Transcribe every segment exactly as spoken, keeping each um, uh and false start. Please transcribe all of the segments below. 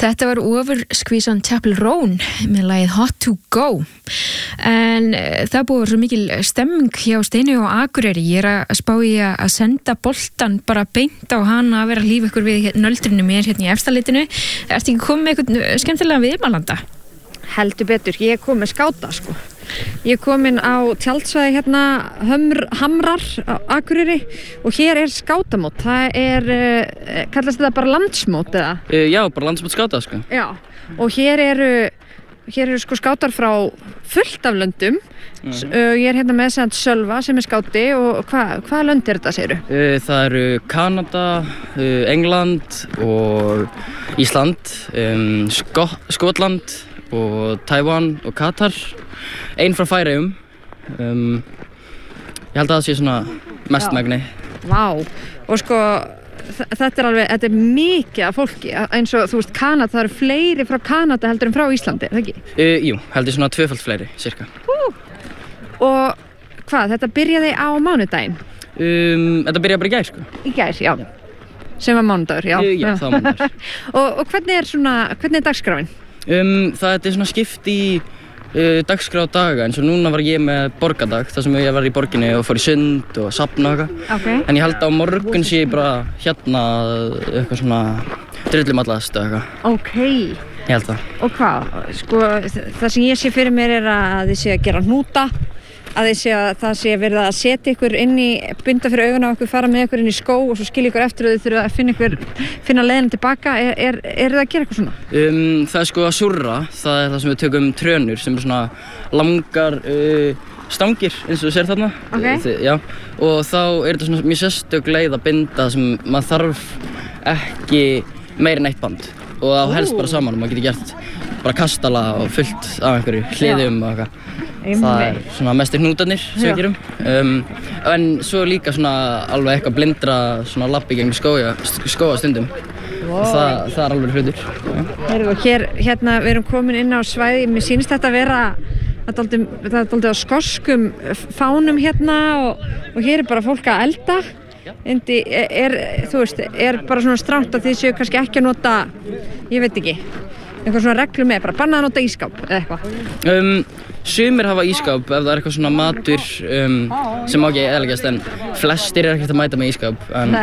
Þetta var Overskvísan Chapel Roan með lagið Hot to Go. En það búið svo mikil stemming hjá Steinu og Akureyri. Ég er að spá í að senda boltan bara beint á hana að vera að lífa ykkur við nöldrinu mér hérna í Efstaleitinu. Ertu ekki komið með eitthvað skemmtilega viðmælanda? Heldur betur, ég kom með skáta sko. Ég kom inn á tjaldsvæði hérna Hömr, Hamrar á Akureyri og hér er skátamót. Það er, uh, kallast þetta bara landsmót eða? Uh, já, bara landsmót skáta sko. Já, og hér eru, hér eru sko skátar frá fullt af löndum. Mm. Uh, ég er hérna með sent Sölva sem er skáti og hvað hva lönd er þetta segirðu? Uh, það eru Kanada, uh, England og Ísland, um, Sko Skotland og Taiwan og Katar, einn frá Færeyjum. Um, ég held að það sé svona mestmegni. Vá, og sko þetta er alveg, þetta er mikið af fólki, eins og þú veist Kanada, það eru fleiri frá Kanada heldur en frá Íslandi, er það ekki? Uh, jú, heldur svona tvöfalt fleiri, cirka. Hú. Og hvað, þetta byrjaði á mánudaginn? Um, þetta byrjaði bara í gær, sko. Í gær, já. Sem var mánudagur, já. Uh, já, það var mánudagur. og, og hvernig er svona, hvernig er dagskráin? Um, það er svona skipt í uh, dagskrá daga, eins og núna var ég með borgadag, þar sem ég var í borginni og fór í sund og safna og eitthvað. Okay. En ég held að á morgun sé ég bara hérna eitthvað svona drullumallast og eitthvað. Ok. Ég held það. Og hvað? Sko, það sem ég sé fyrir mér er að þið sé að gera hnúta, að þið sé að það sé verið að setja ykkur inn í, binda fyrir augun á ykkur, fara með ykkur inn í skó og svo skilja ykkur eftir og þið þurfa að finna ykkur, finna leiðina tilbaka. Er, er, er það að gera eitthvað svona? Um, það er sko að surra, það er það sem við tökum trönur sem er svona langar uh, stangir eins og þú sér þarna. Okay. Þi, já, og þá er þetta svona mjög sérstök leið að binda sem maður þarf ekki meira en eitt band og þá helst bara saman og maður getur gert bara kastala og fullt af einhverju hliðum og eitthvað. Það er svona mestir hnútarnir sem við gerum. Um, en svo líka svona alveg eitthvað blindra svona lappi gegnum skója, skóa stundum. Wow. Og það, það er alveg hlutur. Heyrðu, hér, hérna, við erum komin inn á svæði, mér sýnist þetta að vera, það er dálítið á skoskum fánum hérna og, og hér er bara fólk að elda. Endi, er, þú veist, er bara svona strangt að þið séu kannski ekki að nota, ég veit ekki, eitthvað svona reglur með, bara bannað að nota ískáp eða eitthvað? Um, sumir hafa ískáp ef það er eitthvað svona matur um, sem má ekki eðalegast en flestir er ekkert að mæta með ískáp. En,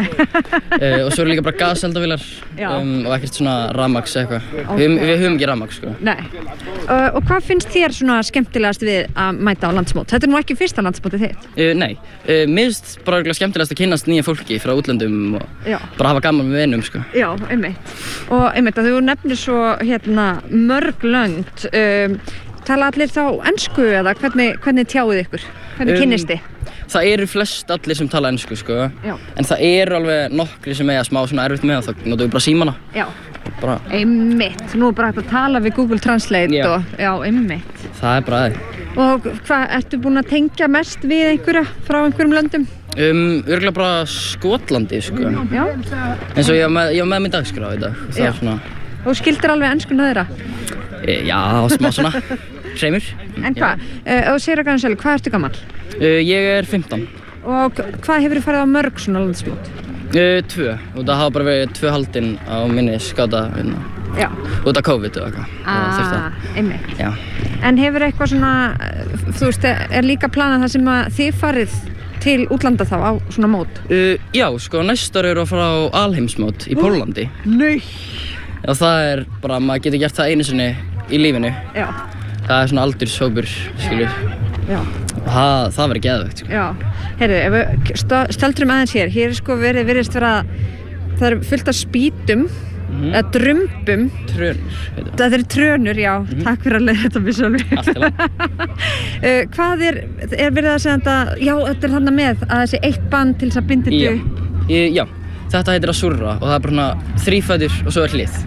uh, og svo eru líka bara gaseldavélar um, og ekkert svona rafmagns eitthvað. Okay. Við, við höfum ekki rafmagns sko. Nei. Uh, og hvað finnst þér svona skemmtilegast við að mæta á landsmót? Þetta er nú ekki fyrsta landsmótið þitt? Uh, nei, uh, mér finnst bara skemmtilegast að kynnast nýja fólki frá útlöndum og Já. bara hafa gaman með vinum sko. Já, einmitt. Og einmitt að þú nefnir svo hérna mörg lönd, um, tala allir þá ensku eða hvernig, hvernig tjáið ykkur? Hvernig um, kynnist þið? Það eru flest allir sem tala ensku sko. Já. En það eru alveg nokkri sem eiga smá svona erfitt með það, þá notum við bara símana. Já. Bara. Einmitt, nú er bara hægt að tala við Google Translate já. og já, einmitt. Það er bara það. Og hvað, ertu búin að tengja mest við einhverja frá einhverjum löndum? Um, örgulega bara Skotlandi sko. Já. En svo ég var með, ég var með minn dagskrá í dag. Það er svona. Og skildir alveg enskunni þeirra? E, já, smá svona. Hreimur. En hvað? Uh, og segir að sjálf, hvað ertu gamall? Uh, ég er fimmtán. Og hvað hefur þið farið á mörg svona landsmót? Uh, tvö. Og það hafa bara verið tvö haldin á minni skáta hérna. Já. Út af COVID og eitthvað. Ah, einmitt. Já. En hefur eitthvað svona, þú veist, er líka planað það sem að þið farið til útlanda þá á svona mót? Uh, já, sko, næsta ári eru að fara á alheimsmót í Pólandi. Nei! Já, það er bara, maður getur gert það einu sinni í lífinu. Já. Það er svona aldurshópur, skilur. Já. Og það, það verður geðvegt, sko. Já. Heyrðu, ef við stöldrum aðeins hér, hér er sko verið, virðist vera, það er fullt af spýtum, mm-hmm. eða drumbum. Trönur, heitir það. Það eru trönur, já. Mm-hmm. Takk fyrir að leiða þetta mér sjálf. Allt í lagi. uh, hvað er, er verið að segja þetta, já, þetta er þarna með, að þessi eitt band til þess að binda þetta? Já. já, þetta heitir að surra og það er bara svona þrífætur og svo er hlið.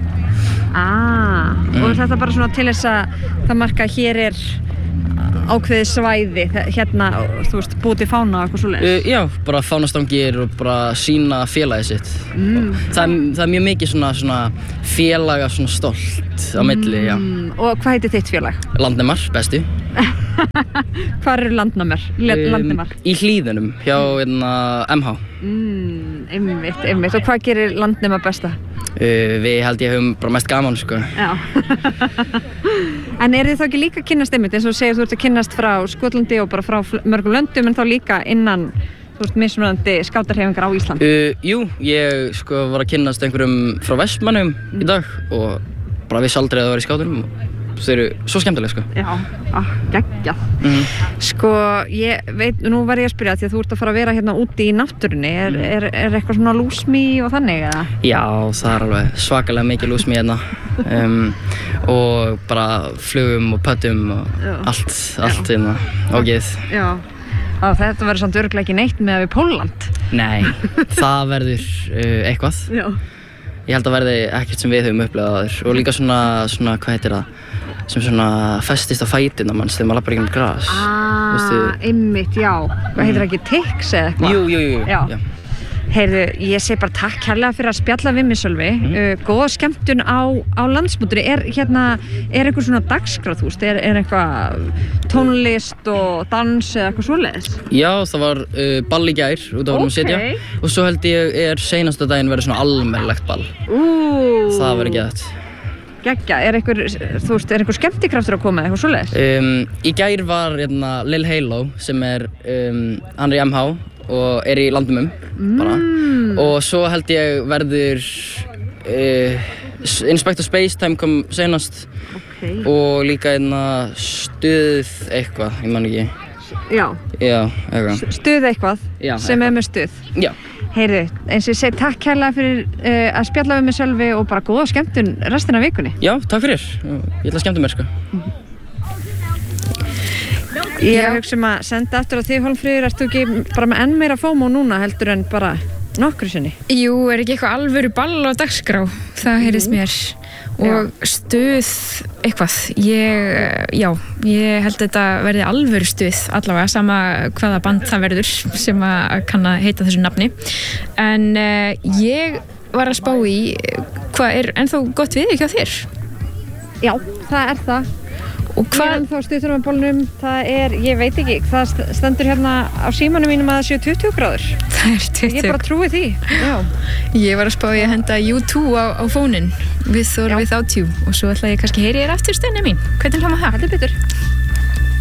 Ah, mm. og þetta bara svona til þess að það marka hér er ákveðið svæði, hérna, þú veist, búið til fána og eitthvað svoleiðis? Uh, já, bara fánastangir og bara sína félagið sitt. Mm. Það, er, það er mjög mikið svona, svona félaga svona stolt á milli, mm. já. Og hvað heitir þitt félag? Landnemar, bestu. Hvar eru Landnemar? Landnemar? Um, í Hlíðunum, hjá mm. M H. Mm. einmitt, einmitt. Og hvað gerir landnema besta? Uh, við held ég höfum bara mest gaman, sko. Já. En er þið þá ekki líka að kynnast einmitt, eins og þú segir þú ert að kynnast frá Skotlandi og bara frá mörgum löndum, en þá líka innan, þú veist, mismunandi skátarhreyfingar á Íslandi? Uh, jú, ég sko var að kynnast einhverjum frá Vestmannum mm. í dag og bara vissi aldrei að það var í skátunum. Þau eru svo skemmtileg, sko. Já, ah, geggjað. Mm. Sko, ég veit, nú var ég að spyrja því að þú ert að fara að vera hérna úti í náttúrunni. Er, mm. er, er eitthvað svona lúsmý og þannig, eða? Já, það er alveg svakalega mikið lúsmý hérna. Um, og bara flugum og pöttum og Já. allt, allt hérna, ógeð. Já, Á, þetta verður samt örugglega ekki neitt með við Pólland. Nei, það verður uh, eitthvað. Já. Ég held að verði ekkert sem við höfum upplegað áður og líka svona, svona, hvað heitir það, sem svona festist á fætina manns þegar maður lappar í gegnum gras. Ah, einmitt, já. Hvað heitir það ekki, tics eða eitthvað? Jú, jú, jú. Já. já. Heyrðu, ég segi bara takk kærlega fyrir að spjalla við mig, Sölvi. Mm. Uh, góða skemmtun á, á landsmótinu. Er hérna, er eitthvað svona dagskrá, þú veist? Er, er eitthvað tónlist og dans eða eitthvað svoleiðis? Já, það var uh, ball í gær út á Hólum að sitja. Og svo held ég er seinasta daginn verið svona almennilegt ball. Ú. Það verið geðvægt. Geggja, er einhver, þú veist, er einhver skemmtikraftur að koma, eitthvað svoleiðis? Um, í gær var hérna Lil Halo sem er, um, hann er í M H og er í Landumum mm. bara og svo held ég verður uh, Inspector Spacetime kom senast okay. og líka einna stuð eitthvað, ég man ekki Já, Já eitthvað. Stuð eitthvað Já, sem eitthvað. er með stuð Já Heyrðu, eins og ég segi takk kærlega fyrir uh, að spjalla við mig, Sölvi, og bara góða skemmtun restina af vikunni. Já, takk fyrir. Ég ætla að skemmta mér, sko. Mm-hmm. Ég er að hugsa um að senda aftur á þig, Hólmfríður, ert þú ekki bara með enn meira fómo núna heldur en bara nokkru sinni? Jú, er ekki eitthvað alvöru ball á dagskrá, það heyrðist mér. Og já. Stuð eitthvað, ég, já, ég held að þetta verði alvöru stuð allavega, sama hvaða band það verður sem að kann að heita þessu nafni. En uh, ég var að spá í, hvað er ennþá gott við ekki á þér? Já, það er það. Og hvað er ennþá stuðtur með bólnum? Það er, ég veit ekki, það stendur hérna á símanum mínum að það séu tuttugu gráður. Það er tuttugu. Ég bara trúi því, já. Ég var að spá ég að henda U two á, á fónin with or without you og svo ætla ég kannski heyri þér aftur Steina mín. Hvernig hljómar það? Þetta er betur.